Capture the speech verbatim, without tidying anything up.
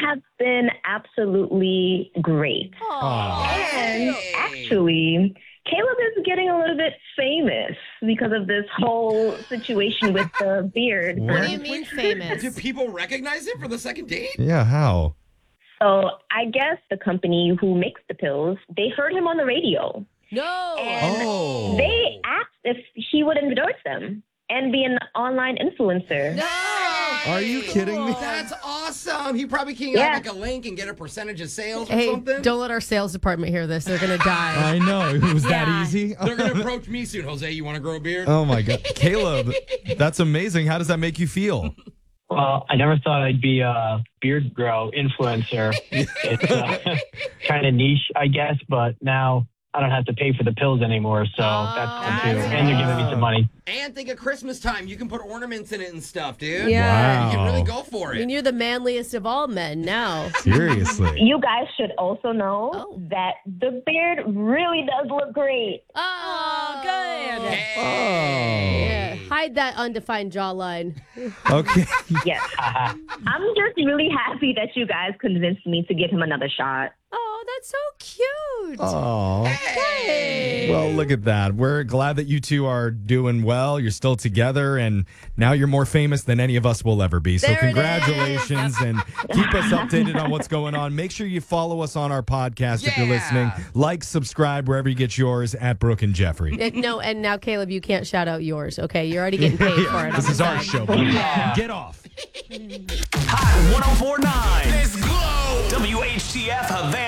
have been absolutely great. Aww. And actually, Caleb is getting a little bit famous because of this whole situation with the beard. What What do you mean famous? Do people recognize him for the second date? Yeah, how? So I guess the company who makes the pills, they heard him on the radio. No. And Oh. they asked if he would endorse them and be an online influencer. No. Are you kidding me? That's awesome. He probably can Yeah. have like a link and get a percentage of sales or Hey, something. don't let our sales department hear this. They're going to die. I know. It was Yeah. that easy. They're going to approach me soon. Jose, you want to grow a beard? Oh, my God. Caleb, that's amazing. How does that make you feel? Well, I never thought I'd be a beard grow influencer. It's uh, kind of niche, I guess, but now I don't have to pay for the pills anymore, so Oh, that's cool too. that's And they're giving me some money. And think of Christmas time. You can put ornaments in it and stuff, dude. Yeah. You can really Wow. go for I it. mean, you're the manliest of all men now. Seriously. You guys should also know Oh. that the beard really does look great. Oh, good. Hey. Yeah. Hide that undefined jawline. Okay. Yes. I'm just really happy that you guys convinced me to give him another shot. Oh, that's so cute. Oh. Hey. Well, look at that. We're glad that you two are doing well. You're still together, and now you're more famous than any of us will ever be. So There it congratulations, and keep us updated on what's going on. Make sure you follow us on our podcast if you're Yeah. listening. Like, subscribe wherever you get yours at Brooke and Jeffrey. Uh, No, and now, Caleb, you can't shout out yours, okay? You're already getting paid for it. on This the is our side. show, buddy. Get off. Hot one oh four point nine. Let's go. W H T F Havana.